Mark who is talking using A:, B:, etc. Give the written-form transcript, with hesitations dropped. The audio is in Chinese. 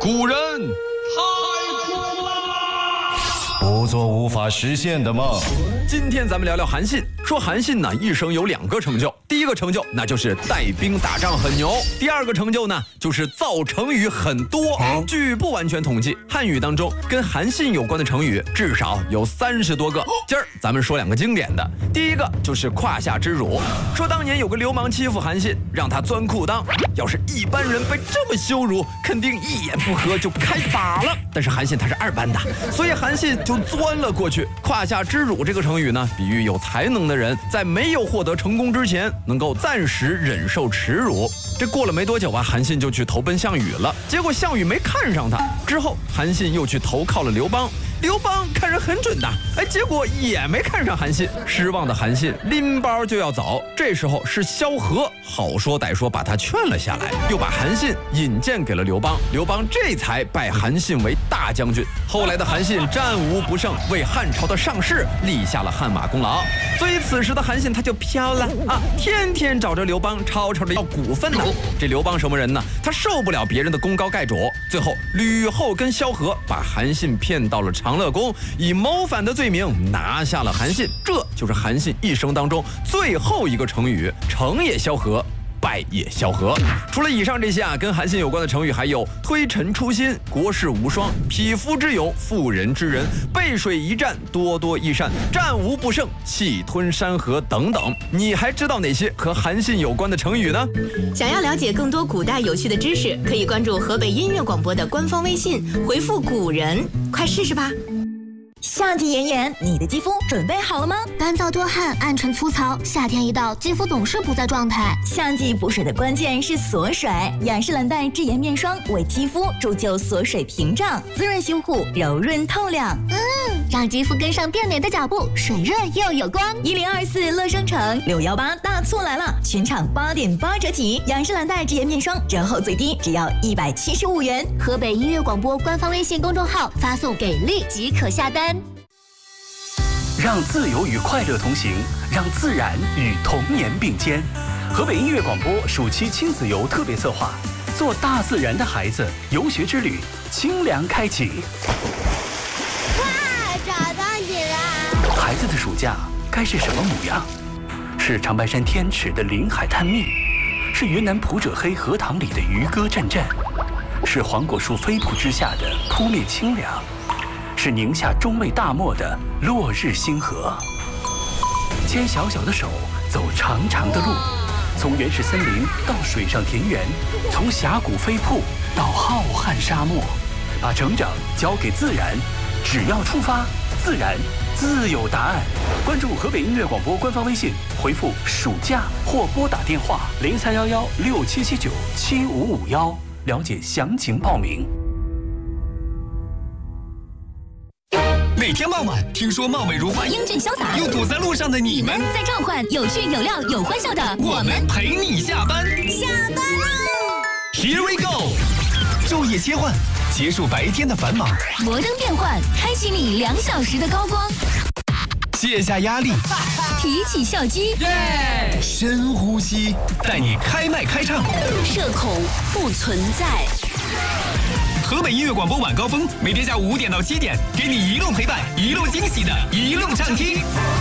A: 古人太苦啦，
B: 不做无法实现的梦。
C: 今天咱们聊聊韩信。说韩信呢，一生有2个成就。第一个成就那就是带兵打仗很牛，第2个成就呢就是造成语很多。据不完全统计，汉语当中跟韩信有关的成语至少有30多个。今儿咱们说2个经典的。第一个就是胯下之辱。说当年有个流氓欺负韩信，让他钻裤裆。要是一般人被这么羞辱，肯定一言不合就开打了。但是韩信他是2班的，所以韩信就钻了过去。胯下之辱这个成语呢，比喻有才能的人在没有获得成功之前，能够暂时忍受耻辱。这过了没多久啊，韩信就去投奔项羽了。结果项羽没看上他，之后韩信又去投靠了刘邦。刘邦看人很准的，结果也没看上韩信。失望的韩信拎包就要走，这时候是萧何好说歹说把他劝了下来，又把韩信引荐给了刘邦。刘邦这才拜韩信为大将军。后来的韩信战无不胜，为汉朝的上市立下了汗马功劳。所以此时的韩信他就飘了啊，天天找着刘邦吵吵着要股份呢。这刘邦什么人呢？他受不了别人的功高盖主，最后吕后跟萧何把韩信骗到了长乐宫，以谋反的罪名拿下了韩信。这就是韩信一生当中最后一个成语，成也萧何，败也萧何。除了以上这些啊，跟韩信有关的成语还有推陈出新、国士无双、匹夫之勇、妇人之仁、背水一战、多多益善、战无不胜、气吞山河等等。你还知道哪些和韩信有关的成语呢？
D: 想要了解更多古代有趣的知识，可以关注河北音乐广播的官方微信，回复古人，快试试吧。
E: 夏季炎炎，你的肌肤准备好了吗？
F: 干燥多汗、暗沉粗糙，夏天一到，肌肤总是不在状态。
E: 夏季补水的关键是锁水，雅诗兰黛智妍面霜为肌肤铸就锁水屏障，滋润修护，柔润透亮。
F: 让肌肤跟上变美的脚步，水润又有光。
E: 1024乐商城618大促来了，全场8.8折起，雅诗兰黛智妍面霜折后最低只要175元。
F: 河北音乐广播官方微信公众号发送给力即可下单。
G: 让自由与快乐同行，让自然与童年并肩。河北音乐广播暑期亲子游特别策划，做大自然的孩子游学之旅，清凉开启。
H: 哇，找到你了！
G: 孩子的暑假该是什么模样？是长白山天池的临海探秘，是云南普者黑荷塘里的渔歌阵阵，是黄果树飞瀑之下的扑面清凉，是宁夏中卫大漠的落日星河。牵小小的手，走长长的路，从原始森林到水上田园，从峡谷飞瀑到浩瀚沙漠，把成长交给自然，只要出发，自然自有答案。关注河北音乐广播官方微信，回复暑假或拨打电话031167797551，了解详情报名。
I: 每天傍晚，听说貌美如花、
E: 英俊潇洒
I: 又堵在路上的你们，
E: 在召唤有趣有料有欢笑的
I: 我们陪你下班。
H: 下班喽
I: Here we go， 昼夜切换，结束白天的繁忙，
E: 摩登变换，开启你2小时的高光，
I: 卸下压力，
E: 提起笑肌，
I: 深呼吸，带你开麦开唱，
E: 社恐不存在。
I: 河北音乐广播晚高峰，每天下午5点到7点，给你一路陪伴，一路惊喜的一路畅听。